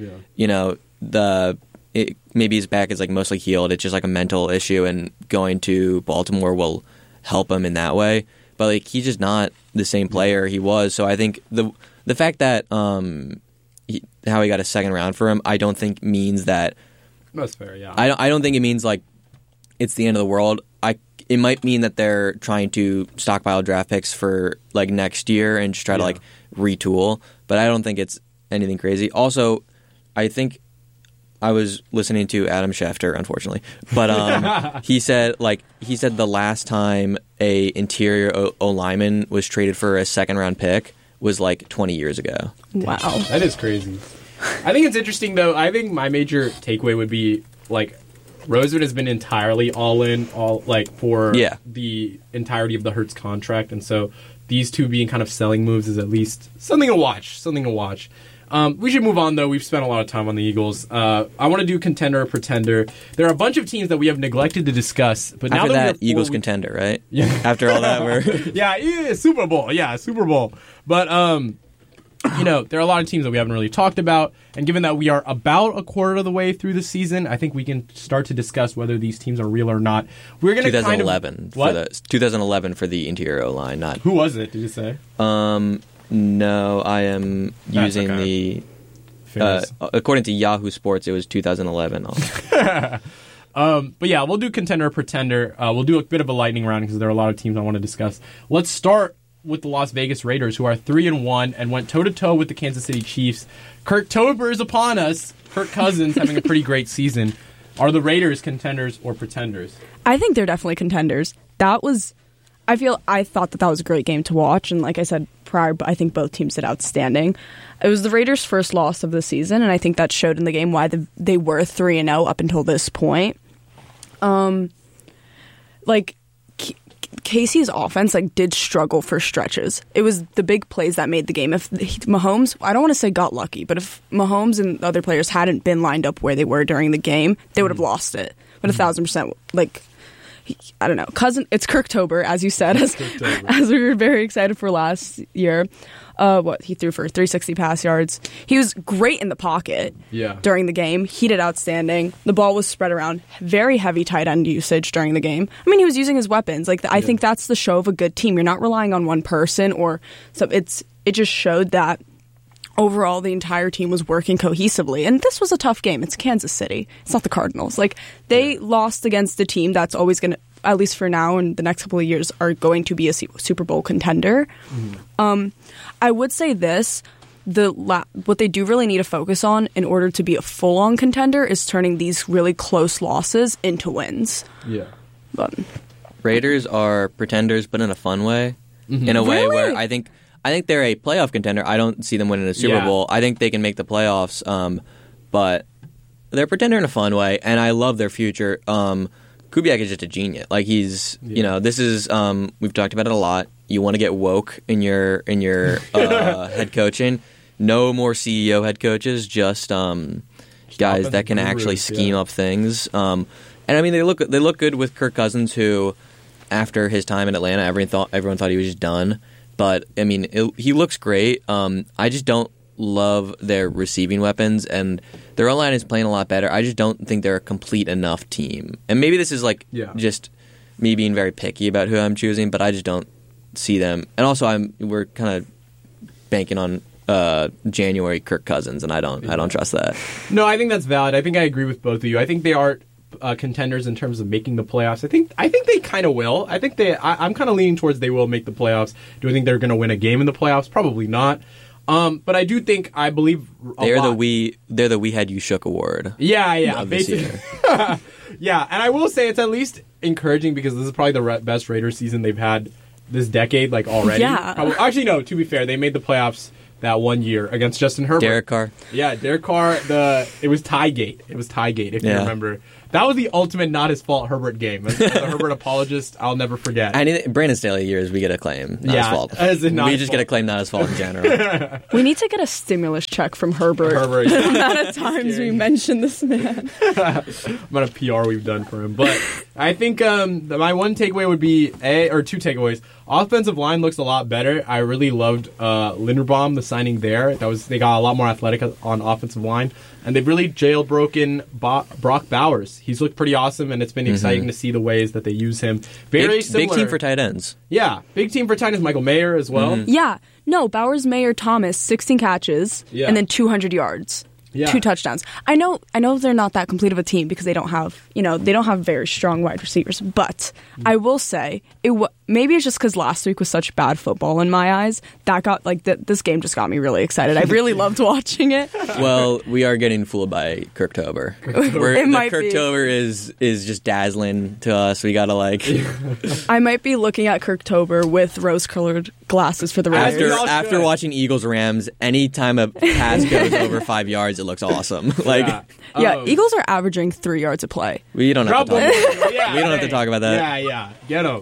maybe his back is like mostly healed. It's just like a mental issue, and going to Baltimore will help him in that way. But like he's just not the same player he was. So I think the fact that how he got a second round for him, I don't think means that.
That's fair. Yeah.
I don't think it means like it's the end of the world. It might mean that they're trying to stockpile draft picks for like next year and just try to like retool. But I don't think it's anything crazy. Also, I think I was listening to Adam Schefter, unfortunately, but he said the last time a interior O lineman was traded for a second round pick was like 20 years ago.
Wow,
that is crazy. I think it's interesting though. I think my major takeaway would be like Rosewood has been entirely all for the entirety of the Hurts contract, and so these two being kind of selling moves is at least something to watch. We should move on, though. We've spent a lot of time on the Eagles. I want to do contender or pretender. There are a bunch of teams that we have neglected to discuss, but
after
now
that Eagles contender, right?
Yeah.
After all that, we're
Super Bowl. Yeah, Super Bowl. But there are a lot of teams that we haven't really talked about, and given that we are about a quarter of the way through the season, I think we can start to discuss whether these teams are real or not. We're going to
2011 2011 for the interior O line. Not
who was it? Did you say?
No, I am using the. According to Yahoo Sports, it was 2011.
But yeah, we'll do contender or pretender. We'll do a bit of a lightning round because there are a lot of teams I want to discuss. Let's start with the Las Vegas Raiders, who are 3-1 and went toe-to-toe with the Kansas City Chiefs. Kirktober is upon us. Kirk Cousins having a pretty great season. Are the Raiders contenders or pretenders?
I think they're definitely contenders. I thought that was a great game to watch, and like I said prior, I think both teams did outstanding. It was the Raiders' first loss of the season, and I think that showed in the game why they were 3-0 up until this point. Casey's offense did struggle for stretches. It was the big plays that made the game. If Mahomes, I don't want to say got lucky, but if Mahomes and other players hadn't been lined up where they were during the game, they would have lost it. But 1,000%, I don't know. It's Kirktober, as you said, as we were very excited for last year. He threw for 360 pass yards. He was great in the pocket during the game. He did outstanding. The ball was spread around. Very heavy tight end usage during the game. I mean, he was using his weapons. I think that's the show of a good team. You're not relying on one person it just showed that overall the entire team was working cohesively. And this was a tough game. It's Kansas City. It's not the Cardinals. They lost against a team that's always going to, at least for now and the next couple of years, are going to be a Super Bowl contender. Mm-hmm. I would say this, what they do really need to focus on in order to be a full-on contender is turning these really close losses into wins.
Yeah.
But Raiders are pretenders, but in a fun way. Mm-hmm. In a way where I think they're a playoff contender. I don't see them winning a Super Bowl. I think they can make the playoffs, but they're a pretender in a fun way, and I love their future. Kubiak is just a genius. This is we've talked about it a lot. You want to get woke in your head coaching. No more CEO head coaches, just guys that can actually scheme up things. And I mean, they look good with Kirk Cousins, who after his time in Atlanta, everyone thought he was just done. But I mean, he looks great. I just don't love their receiving weapons, and their O-line is playing a lot better. I just don't think they're a complete enough team. And maybe this is just me being very picky about who I'm choosing, but I just don't see them. And also, we're kind of banking on January Kirk Cousins, and I don't trust that.
No, I think that's valid. I think I agree with both of you. I think they are contenders in terms of making the playoffs. I think they kind of will. I'm kind of leaning towards they will make the playoffs. Do I think they're going to win a game in the playoffs? Probably not. But I believe
they're the We Had You Shook award.
Yeah, basically. Yeah, and I will say it's at least encouraging because this is probably the best Raiders season they've had this decade, like already.
Yeah.
Actually, no. To be fair, they made the playoffs that one year against Justin Herbert.
Derek Carr.
Yeah, Derek Carr. It was Tiegate. It was Tiegate, if you remember. That was the ultimate not his fault Herbert game. As a Herbert apologist, I'll never forget.
And Brandon Staley years, we get a claim, not his fault. We just get a claim, not his fault in general.
We need to get a stimulus check from Herbert. The amount of times we mention this man.
Amount of PR we've done for him. But I think my one takeaway would be two takeaways. Offensive line looks a lot better. I really loved Linderbaum, the signing there. They got a lot more athletic on offensive line. And they've really jailbroken Brock Bowers. He's looked pretty awesome, and it's been exciting to see the ways that they use him. Very similar.
Big team for tight ends.
Yeah, big team for tight ends. Michael Mayer as well.
Yeah. No, Bowers, Mayer, Thomas, 16 catches, and then 200 yards.
Yeah.
2 touchdowns. I know they're not that complete of a team because they don't have very strong wide receivers. But I will say, maybe it's just because last week was such bad football in my eyes. That got this game just got me really excited. I really loved watching it.
Well, we are getting fooled by Kirktober. Kirktober is just dazzling to us. We gotta
I might be looking at Kirktober with rose-colored glasses for the Raiders.
After watching Eagles Rams, anytime a pass goes over 5 yards, it looks awesome.
Eagles are averaging 3 yards a play.
We don't have to talk about that. We don't have to talk about that.
Yeah, get him.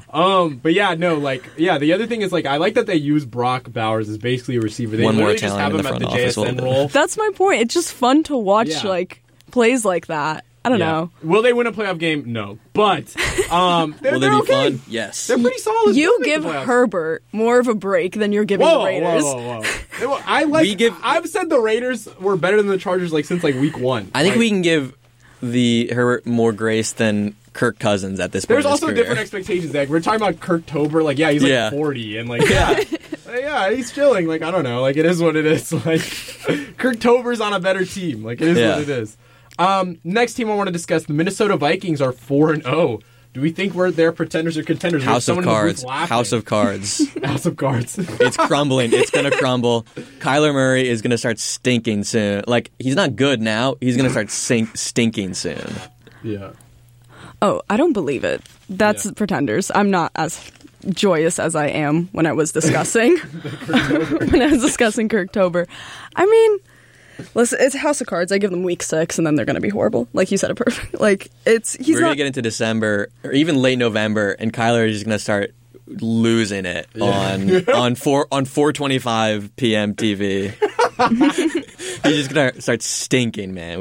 The other thing is, I like that they use Brock Bowers as basically a receiver. They
One more
literally just have
talent
him
in the
at the
front
JSN role.
That's my point. It's just fun to watch, plays like that. I don't know.
Will they win a playoff game? No. But,
will they be
okay.
fun? Yes.
They're pretty solid.
You give Herbert more of a break than you're giving the Raiders.
Whoa. I've said the Raiders were better than the Chargers since week 1.
I think we can give the Herbert more grace than Kirk Cousins at this point.
There's also different expectations. We're talking about Kirktober. He's 40 and he's chilling. I don't know. It is what it is. Kirktober's on a better team. It is what it is. Next team I want to discuss, the Minnesota Vikings are 4-0. Do we think they're pretenders or contenders?
House of Cards. House of Cards.
House of Cards.
It's crumbling. It's going to crumble. Kyler Murray is going to start stinking soon. He's not good now. He's going to start stinking soon.
Yeah.
Oh, I don't believe it. That's pretenders. I'm not as joyous as I am when I was discussing Kirktober. I mean, listen, it's House of Cards. I give them week 6, and then they're going to be horrible. You said it perfect. We're
going to get into December or even late November, and Kyler is just going to start losing it on 4:25 p.m. TV. He's just going to start stinking, man.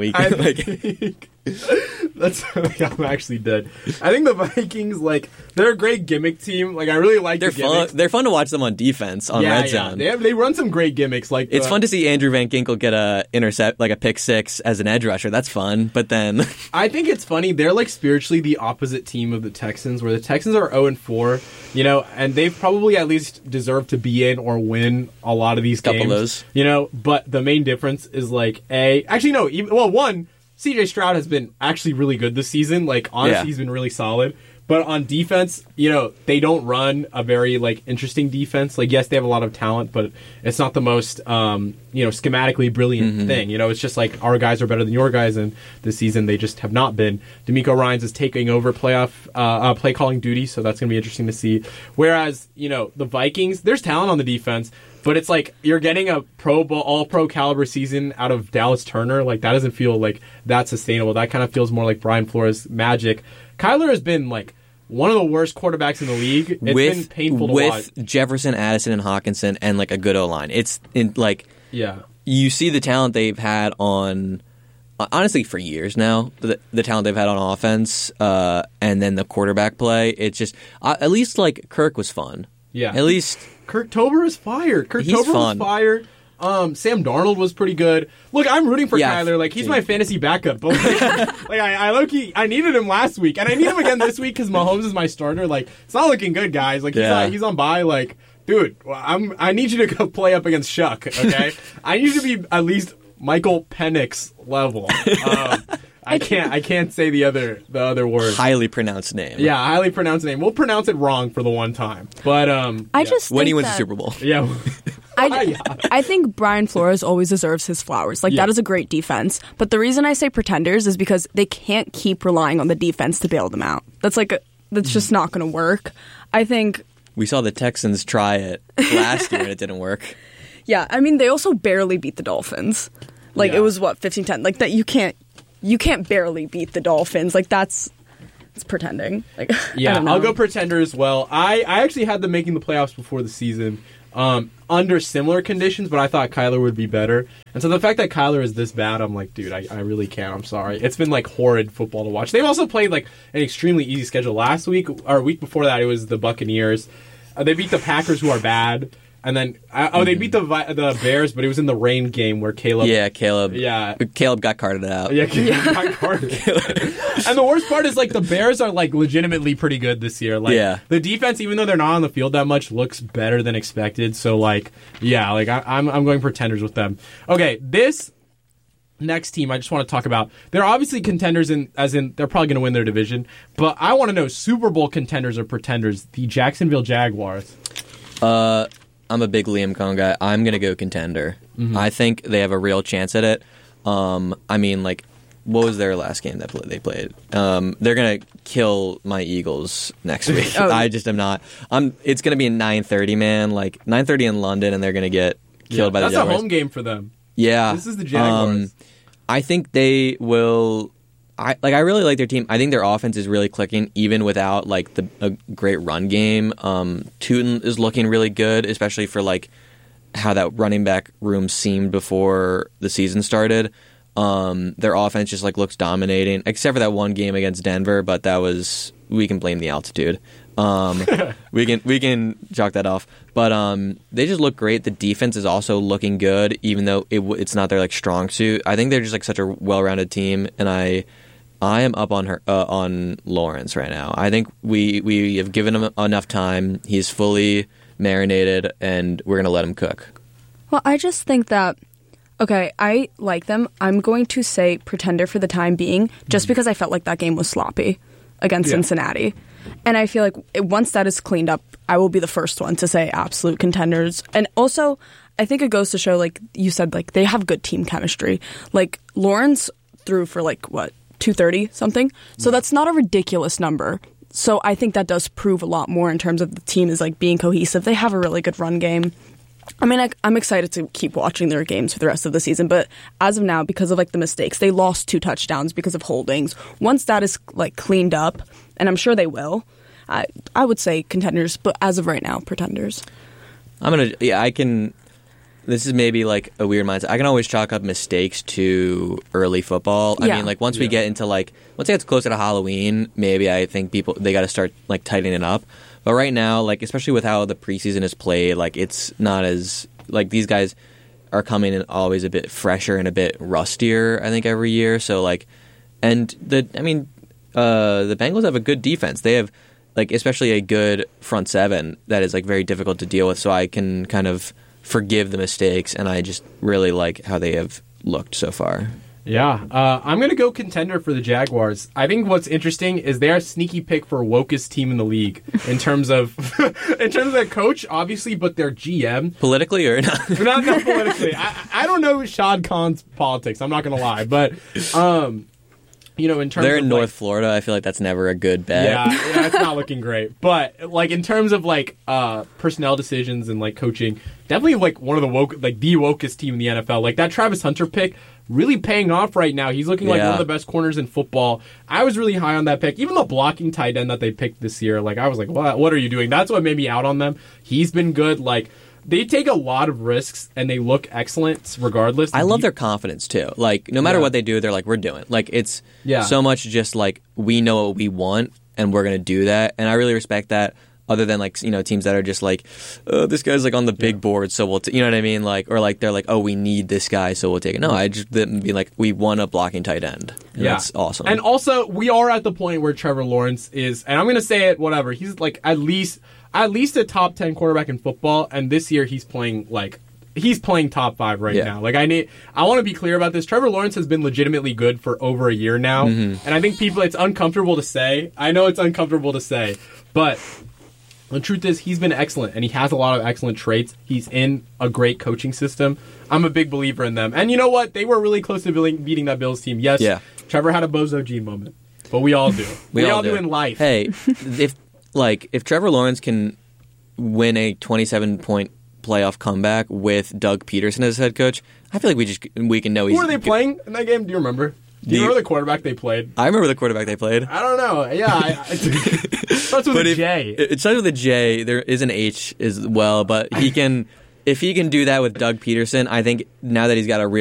I'm actually dead. I think the Vikings, they're a great gimmick team. I really like their gimmicks.
They're fun to watch them on defense, on Red Zone.
They run some great gimmicks.
It's fun to see Andrew Van Ginkel get a intercept, a pick 6 as an edge rusher. That's fun. But then
I think it's funny. They're spiritually the opposite team of the Texans, where the Texans are 0-4, and they've probably at least deserved to be in or win a lot of these games.
Couple of those.
But the main difference is one, CJ Stroud has been actually really good this season. Honestly, he's been really solid. But on defense, they don't run a very, interesting defense. Yes, they have a lot of talent, but it's not the most, schematically brilliant thing. It's just our guys are better than your guys, and this season they just have not been. DeMeco Ryans is taking over play calling duty, so that's going to be interesting to see. Whereas, the Vikings, there's talent on the defense, but it's you're getting a all-pro caliber season out of Dallas Turner. That doesn't feel that sustainable. That kind of feels more like Brian Flores magic. Kyler has been one of the worst quarterbacks in the league. It's been painful to watch.
With Jefferson, Addison, and Hawkinson, and a good O-line. It's you see the talent they've had on, honestly, for years now. The talent they've had on offense, and then the quarterback play. It's just at least Kirk was fun.
Yeah,
at least
Kirktober is fire. Kirktober was fire. Sam Darnold was pretty good. Look, I'm rooting for Kyler. He's my fantasy backup. But I needed him last week, and I need him again this week because Mahomes is my starter. It's not looking good, guys. He's on bye. Dude, I need you to go play up against Shuck. Okay, I need you to be at least Michael Penix level. I can't say the other word.
Highly pronounced name.
Yeah, highly pronounced name. We'll pronounce it wrong for the one time. But
I just
when he
think
wins the Super Bowl.
Yeah.
I think Brian Flores always deserves his flowers. Like, that is a great defense. But the reason I say pretenders is because they can't keep relying on the defense to bail them out. That's just not going to work. I think...
We saw the Texans try it last year and it didn't work.
Yeah, I mean, they also barely beat the Dolphins. Like, it was, 15-10? Like, that you can't barely beat the Dolphins. Like, it's pretending. Like,
yeah, I'll go pretender as well. I actually had them making the playoffs before the season. Under similar conditions, but I thought Kyler would be better. And so the fact that Kyler is this bad, I'm like, dude, I really can't. I'm sorry. It's been like horrid football to watch. They've also played like an extremely easy schedule. Last week, or week before that, it was the Buccaneers. They beat the Packers, who are bad. And then, they beat the Bears, but it was in the rain game where Caleb...
Yeah, Caleb got carted out.
Yeah, Caleb got carted. And the worst part is, like, the Bears are, like, legitimately pretty good this year. Like, the defense, even though they're not on the field that much, looks better than expected. So, like, yeah, like, I'm going pretenders with them. Okay, this next team I just want to talk about. They're obviously contenders, as in they're probably going to win their division. But I want to know Super Bowl contenders or pretenders. The Jacksonville Jaguars.
I'm a big Liam Cohn guy. I'm going to go contender. Mm-hmm. I think they have a real chance at it. I mean, like, what was their last game that they played? They're going to kill my Eagles next week. I just am not. It's going to be a 9:30, man. Like, 9:30 in London, and they're going to get killed by the Jaguars.
That's a home game for them.
Yeah.
This is the Jaguars.
I think they will... I really like their team. I think their offense is really clicking, even without like a great run game. Tootin is looking really good, especially for like how that running back room seemed before the season started. Their offense just like looks dominating, except for that one game against Denver. But we can blame the altitude. We can chalk that off. But they just look great. The defense is also looking good, even though it's not their like strong suit. I think they're just like such a well-rounded team, and I am up on Lawrence right now. I think we have given him enough time. He's fully marinated, and we're going to let him cook.
Well, I just think that, okay, I like them. I'm going to say pretender for the time being, just because I felt like that game was sloppy against Cincinnati. And I feel like once that is cleaned up, I will be the first one to say absolute contenders. And also, I think it goes to show, like you said, like they have good team chemistry. Like Lawrence threw for 230 something. So that's not a ridiculous number. So I think that does prove a lot more in terms of the team is like being cohesive. They have a really good run game. I mean, I'm excited to keep watching their games for the rest of the season, but as of now, because of like the mistakes, they lost 2 touchdowns because of holdings. Once that is like cleaned up, and I'm sure they will, I would say contenders, but as of right now, pretenders.
I can. This is maybe like a weird mindset. I can always chalk up mistakes to early football. I mean, like once we get into once it gets closer to Halloween, maybe I think they got to start like tightening it up. But right now, like especially with how the preseason is played, like it's not as like these guys are coming in always a bit fresher and a bit rustier. I think every year. So like, and the Bengals have a good defense. They have like especially a good front seven that is like very difficult to deal with. So I can kind of forgive the mistakes, and I just really like how they have looked so far.
Yeah, I'm going to go contender for the Jaguars. I think what's interesting is they're a sneaky pick for wokest team in the league in terms of their coach, obviously, but their GM.
Politically or not?
not politically. I don't know Shad Khan's politics, I'm not going to lie, but... in terms
they're in
of
North Florida. I feel like that's never a good bet.
Yeah, it's not looking great. But like in terms of like personnel decisions and like coaching, definitely like one of the wokest team in the NFL. Like that Travis Hunter pick, really paying off right now. He's looking like one of the best corners in football. I was really high on that pick. Even the blocking tight end that they picked this year, like I was like, what are you doing? That's what made me out on them. He's been good. Like. They take a lot of risks, and they look excellent regardless.
I love their confidence, too. Like, no matter what they do, they're like, we're doing. Like, it's so much just, like, we know what we want, and we're going to do that. And I really respect that, other than, like, teams that are just like, this guy's, like, on the big board, so we'll you know what I mean? Like, or, like, they're like, oh, we need this guy, so we'll take it. No, I just be like, we want a blocking tight end. And that's awesome.
And also, we are at the point where Trevor Lawrence is, and I'm going to say it, whatever, he's, like, at least a top 10 quarterback in football, and this year he's playing top 5 right now. Like I want to be clear about this. Trevor Lawrence has been legitimately good for over a year now, and I think it's uncomfortable to say. I know it's uncomfortable to say, but The truth is, he's been excellent, and he has a lot of excellent traits. He's in a great coaching system. I'm a big believer in them. And you know what? They were really close to beating that Bills team. Yes, Trevor had a Bozo G moment, but we all do. we all do in life.
Hey, if Trevor Lawrence can win a 27-point playoff comeback with Doug Peterson as head coach, I feel like we can know he's...
Who are they playing in that game? Do you remember? Do you remember the quarterback they played?
I remember the quarterback they played.
I don't know. Yeah, it starts with a J.
It starts with a J. There is an H as well, but if he can do that with Doug Peterson, I think now that he's got a real